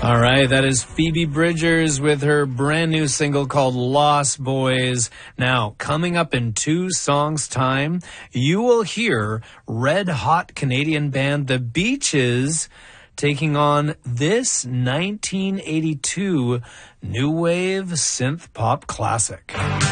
All right, that is Phoebe Bridgers with her brand new single called Lost Boys. Now, coming up in 2 songs' time, you will hear red hot Canadian band The Beaches taking on this 1982 new wave synth pop classic.